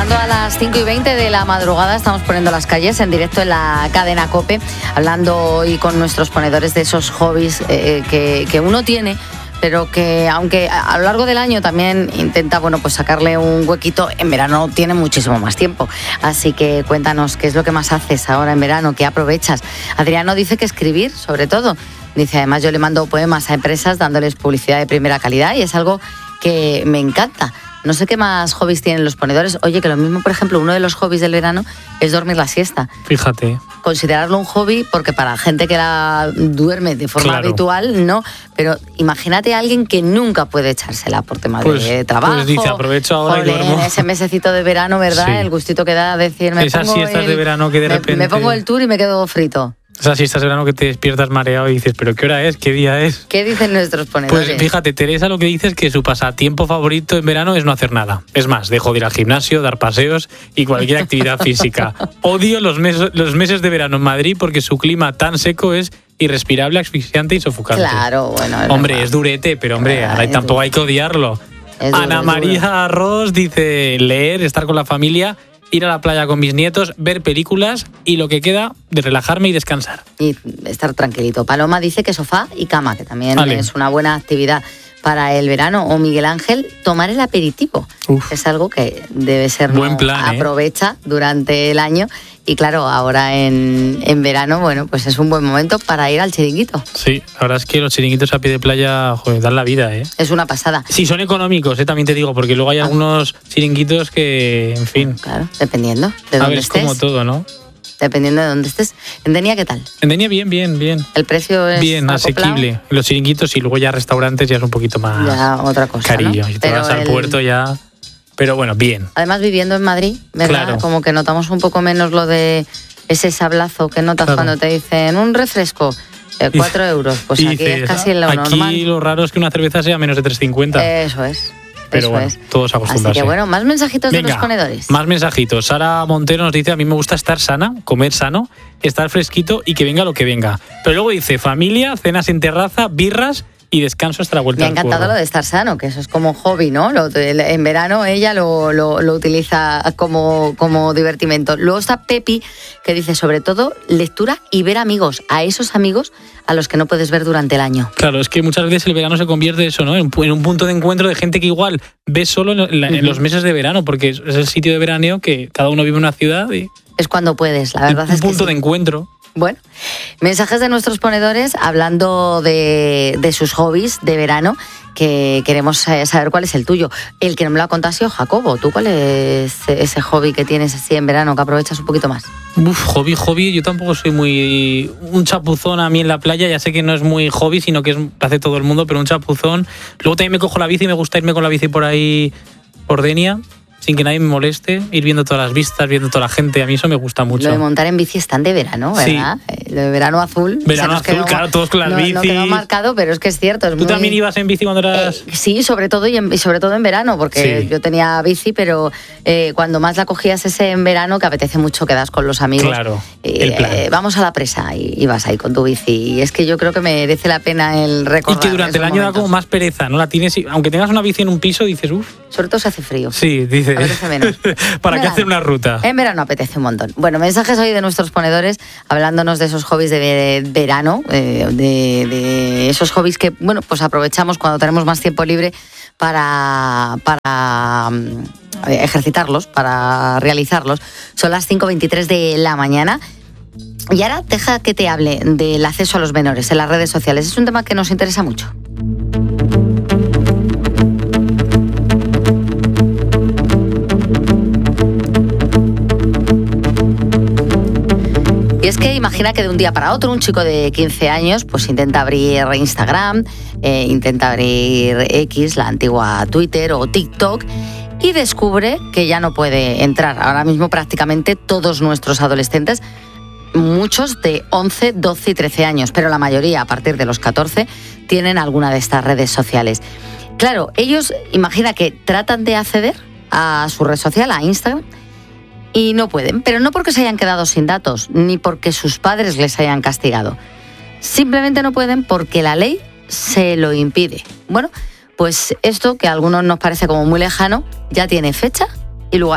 Llegando a las 5:20 de la madrugada, estamos poniendo las calles en directo en la cadena COPE, hablando hoy con nuestros ponedores de esos hobbies que uno tiene, pero que aunque a lo largo del año también intenta, pues sacarle un huequito, en verano tiene muchísimo más tiempo. Así que cuéntanos qué es lo que más haces ahora en verano, qué aprovechas. Adriano dice que escribir, sobre todo. Dice, además yo le mando poemas a empresas dándoles publicidad de primera calidad y es algo que me encanta. No sé qué más hobbies tienen los ponedores. Oye, que lo mismo, por ejemplo, uno de los hobbies del verano es dormir la siesta. Fíjate. Considerarlo un hobby, porque para gente que la duerme de forma habitual, no. Pero imagínate a alguien que nunca puede echársela por tema de trabajo. Pues dice, aprovecho ahora y duermo. En ese mesecito de verano, ¿verdad? Sí. El gustito que da decir, esas siestas de verano que de repente... Me pongo el tour y me quedo frito. Esas siestas de verano que te despiertas mareado y dices, ¿pero qué hora es? ¿Qué día es? ¿Qué dicen nuestros ponedores? Pues fíjate, Teresa lo que dice es que su pasatiempo favorito en verano es no hacer nada. Es más, dejo de ir al gimnasio, dar paseos y cualquier actividad física. Odio los meses de verano en Madrid porque su clima tan seco es irrespirable, asfixiante y sofocante. Claro, bueno. Hombre, es durete, pero hombre, tampoco hay que odiarlo. Ana María Ross dice, leer, estar con la familia, ir a la playa con mis nietos, ver películas y lo que queda de relajarme y descansar. Y estar tranquilito. Paloma dice que sofá y cama, que también es una buena actividad para el verano. O Miguel Ángel, tomar el aperitivo. Es algo que debe ser buen plan, aprovecha durante el año. Y claro, ahora en verano, pues es un buen momento para ir al chiringuito. Sí, la verdad es que los chiringuitos a pie de playa, dan la vida, Es una pasada. Sí, son económicos, también te digo, porque luego hay algunos chiringuitos que, en fin... Claro, dependiendo de dónde estés. Es como todo, ¿no? Dependiendo de dónde estés. ¿En Denia qué tal? En Denia bien. ¿El precio es bien, asequible. Los chiringuitos y luego ya restaurantes ya es un poquito más... Ya otra cosa, carillo. ¿no? Si te vas al puerto ya... Pero bueno, bien. Además, viviendo en Madrid, ¿verdad? Claro. Como que notamos un poco menos lo de ese sablazo que notas cuando te dicen un refresco, 4 euros. Pues aquí es casi lo normal. Aquí lo raro es que una cerveza sea menos de 3,50. Eso es. Pero bueno, todos acostumbrarse. Así que más mensajitos de los ponedores. Más mensajitos. Sara Montero nos dice, a mí me gusta estar sana, comer sano, estar fresquito y que venga lo que venga. Pero luego dice, familia, cenas en terraza, birras y descanso hasta la vuelta al curro. Me ha encantado lo de estar sano, que eso es como hobby, ¿no? En verano ella lo utiliza como divertimento. Luego está Pepi, que dice, sobre todo, lectura y ver amigos, a esos amigos a los que no puedes ver durante el año. Claro, es que muchas veces el verano se convierte eso, ¿no? En un punto de encuentro de gente que igual ves solo en los meses de verano, porque es el sitio de veraneo que cada uno vive en una ciudad y... Es cuando puedes, la verdad es que un punto de encuentro. Bueno, mensajes de nuestros ponedores hablando de sus hobbies de verano, que queremos saber cuál es el tuyo. El que no me lo ha contado ha sido Jacobo. ¿Tú cuál es ese hobby que tienes así en verano que aprovechas un poquito más? Hobby. Yo tampoco soy muy... Un chapuzón a mí en la playa, ya sé que no es muy hobby, sino que hace todo el mundo, pero un chapuzón. Luego también me cojo la bici y me gusta irme con la bici por ahí, por Denia, sin que nadie me moleste, ir viendo todas las vistas, viendo toda la gente, a mí eso me gusta mucho. Lo de montar en bici es tan de verano, ¿verdad? Sí. Lo de verano azul. Verano azul, claro, todos con las bicis. No quedó marcado, pero es que es cierto. ¿Tú también ibas en bici cuando eras...? Sí, sobre todo en verano, porque yo tenía bici, pero cuando más la cogías es en verano, que apetece mucho, quedas con los amigos. Claro, vamos a la presa y vas ahí con tu bici. Y es que yo creo que merece la pena el recordar. Y que durante el año da como más pereza, ¿no? La tienes, aunque tengas una bici en un piso, dices, Sobre todo se hace frío. Sí, dices. Apetece menos. ¿Para qué hacer una ruta? En verano apetece un montón. Bueno, mensajes hoy de nuestros ponedores hablándonos de esos hobbies de verano, de esos hobbies que, pues aprovechamos cuando tenemos más tiempo libre para ejercitarlos, para realizarlos. Son las 5:23 de la mañana. Y ahora deja que te hable del acceso a los menores en las redes sociales. Es un tema que nos interesa mucho. Y es que imagina que de un día para otro un chico de 15 años pues intenta abrir Instagram, intenta abrir X, la antigua Twitter o TikTok, y descubre que ya no puede entrar. Ahora mismo prácticamente todos nuestros adolescentes, muchos de 11, 12 y 13 años, pero la mayoría a partir de los 14, tienen alguna de estas redes sociales. Claro, ellos imagina que tratan de acceder a su red social, a Instagram, y no pueden, pero no porque se hayan quedado sin datos, ni porque sus padres les hayan castigado. Simplemente no pueden porque la ley se lo impide. Bueno, pues esto, que a algunos nos parece como muy lejano, ya tiene fecha y lugar.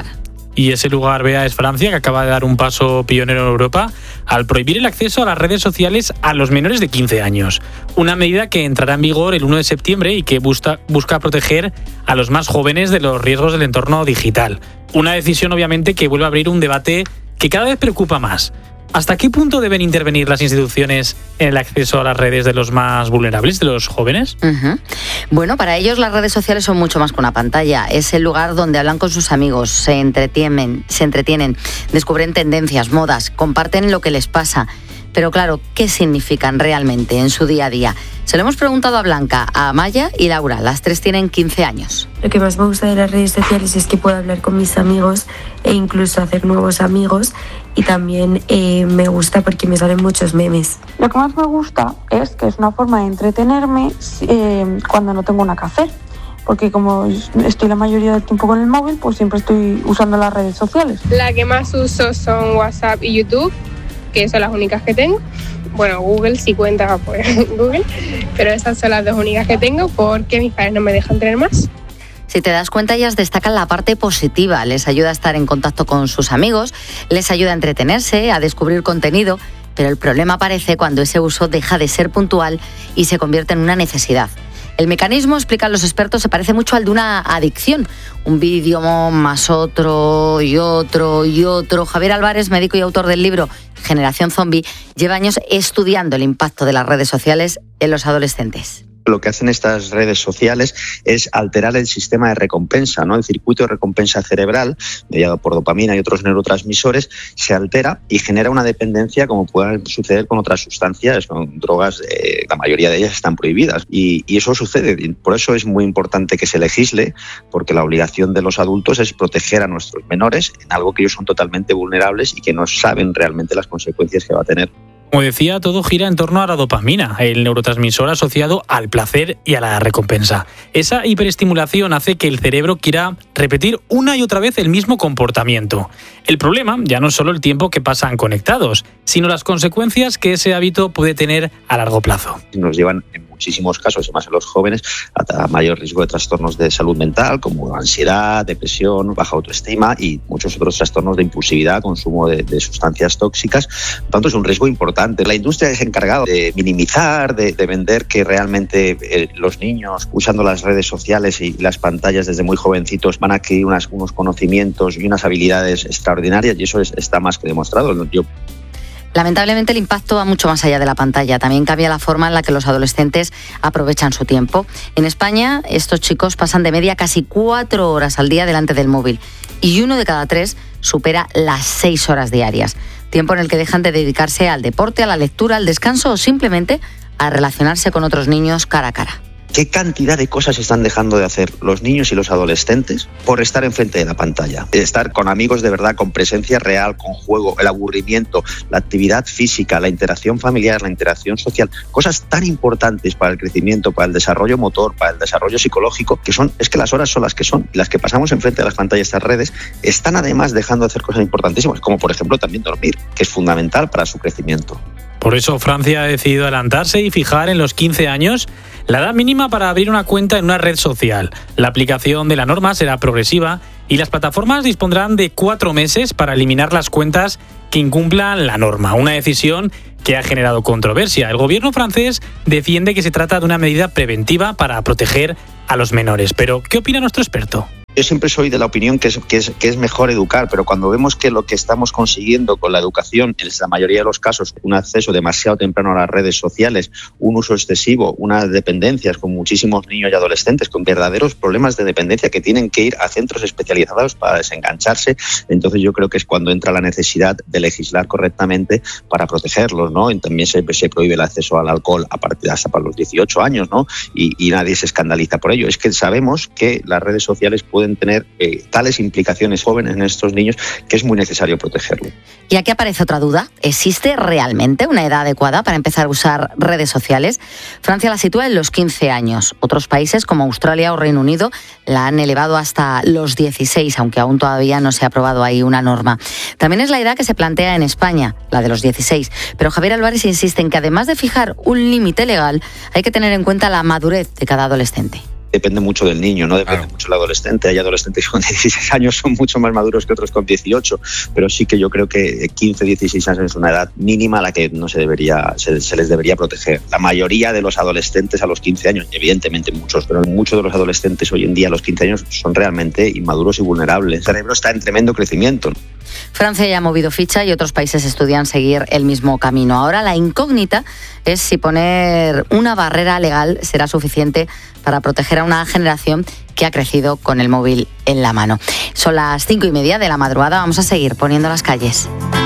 Y ese lugar, Bea, es Francia, que acaba de dar un paso pionero en Europa al prohibir el acceso a las redes sociales a los menores de 15 años. Una medida que entrará en vigor el 1 de septiembre y que busca proteger a los más jóvenes de los riesgos del entorno digital. Una decisión, obviamente, que vuelve a abrir un debate que cada vez preocupa más. ¿Hasta qué punto deben intervenir las instituciones en el acceso a las redes de los más vulnerables, de los jóvenes? Bueno, para ellos las redes sociales son mucho más que una pantalla. Es el lugar donde hablan con sus amigos, se entretienen, descubren tendencias, modas, comparten lo que les pasa. Pero claro, ¿qué significan realmente en su día a día? Se lo hemos preguntado a Blanca, a Amaya y Laura. Las tres tienen 15 años. Lo que más me gusta de las redes sociales es que puedo hablar con mis amigos e incluso hacer nuevos amigos. Y también me gusta porque me salen muchos memes. Lo que más me gusta es que es una forma de entretenerme cuando no tengo nada que hacer. Porque como estoy la mayoría del tiempo con el móvil, pues siempre estoy usando las redes sociales. La que más uso son WhatsApp y YouTube, que son las únicas que tengo. Bueno, Google sí cuenta, pues Google, pero esas son las dos únicas que tengo porque mis padres no me dejan tener más. Si te das cuenta, ellas destacan la parte positiva. Les ayuda a estar en contacto con sus amigos, les ayuda a entretenerse, a descubrir contenido, pero el problema aparece cuando ese uso deja de ser puntual y se convierte en una necesidad. El mecanismo, explican los expertos, se parece mucho al de una adicción. Un vídeo más otro y otro y otro. Javier Álvarez, médico y autor del libro Generación Zombie, lleva años estudiando el impacto de las redes sociales en los adolescentes. Lo que hacen estas redes sociales es alterar el sistema de recompensa, ¿no? El circuito de recompensa cerebral, mediado por dopamina y otros neurotransmisores, se altera y genera una dependencia como puede suceder con otras sustancias, con drogas, la mayoría de ellas están prohibidas. Y eso sucede. Por eso es muy importante que se legisle, porque la obligación de los adultos es proteger a nuestros menores en algo que ellos son totalmente vulnerables y que no saben realmente las consecuencias que va a tener. Como decía, todo gira en torno a la dopamina, el neurotransmisor asociado al placer y a la recompensa. Esa hiperestimulación hace que el cerebro quiera repetir una y otra vez el mismo comportamiento. El problema ya no es solo el tiempo que pasan conectados, sino las consecuencias que ese hábito puede tener a largo plazo. Nos llevan en muchísimos casos, y más en los jóvenes, a mayor riesgo de trastornos de salud mental, como ansiedad, depresión, baja autoestima y muchos otros trastornos de impulsividad, consumo de sustancias tóxicas. Por tanto, es un riesgo importante. La industria es encargada de minimizar, de vender que realmente los niños, usando las redes sociales y las pantallas desde muy jovencitos, van a adquirir unos conocimientos y unas habilidades extraordinarias, y eso está más que demostrado. Lamentablemente el impacto va mucho más allá de la pantalla. También cambia la forma en la que los adolescentes aprovechan su tiempo. En España, estos chicos pasan de media casi 4 horas al día delante del móvil y 1 de cada 3 supera las 6 horas diarias. Tiempo en el que dejan de dedicarse al deporte, a la lectura, al descanso o simplemente a relacionarse con otros niños cara a cara. ¿Qué cantidad de cosas están dejando de hacer los niños y los adolescentes por estar enfrente de la pantalla? Estar con amigos de verdad, con presencia real, con juego, el aburrimiento, la actividad física, la interacción familiar, la interacción social, cosas tan importantes para el crecimiento, para el desarrollo motor, para el desarrollo psicológico, es que las horas son las que son, y las que pasamos enfrente de las pantallas, estas redes, están además dejando de hacer cosas importantísimas, como por ejemplo también dormir, que es fundamental para su crecimiento. Por eso Francia ha decidido adelantarse y fijar en los 15 años la edad mínima para abrir una cuenta en una red social. La aplicación de la norma será progresiva y las plataformas dispondrán de 4 meses para eliminar las cuentas que incumplan la norma. Una decisión que ha generado controversia. El gobierno francés defiende que se trata de una medida preventiva para proteger a los menores. Pero, ¿qué opina nuestro experto? Yo siempre soy de la opinión que es mejor educar, pero cuando vemos que lo que estamos consiguiendo con la educación, en la mayoría de los casos, un acceso demasiado temprano a las redes sociales, un uso excesivo, unas dependencias con muchísimos niños y adolescentes con verdaderos problemas de dependencia que tienen que ir a centros especializados para desengancharse, entonces yo creo que es cuando entra la necesidad de legislar correctamente para protegerlos, ¿no? Y también se prohíbe el acceso al alcohol a partir hasta para los 18 años, ¿no? Y nadie se escandaliza por ello. Es que sabemos que las redes sociales pueden tener tales implicaciones jóvenes en estos niños que es muy necesario protegerlo. Y aquí aparece otra duda. ¿Existe realmente una edad adecuada para empezar a usar redes sociales? Francia la sitúa en los 15 años. Otros países como Australia o Reino Unido la han elevado hasta los 16, aunque aún todavía no se ha aprobado ahí una norma. También es la edad que se plantea en España, la de los 16. Pero Javier Álvarez insiste en que además de fijar un límite legal, hay que tener en cuenta la madurez de cada adolescente. depende mucho del niño, no depende mucho del adolescente. Hay adolescentes con 16 años son mucho más maduros que otros con 18, pero sí que yo creo que 15, 16 años es una edad mínima a la que no se les debería proteger. La mayoría de los adolescentes a los 15 años, evidentemente muchos, pero muchos de los adolescentes hoy en día a los 15 años son realmente inmaduros y vulnerables. El cerebro está en tremendo crecimiento. Francia ya ha movido ficha y otros países estudian seguir el mismo camino. Ahora la incógnita es si poner una barrera legal será suficiente para proteger a una generación que ha crecido con el móvil en la mano. Son las 5:30 de la madrugada, vamos a seguir poniendo las calles.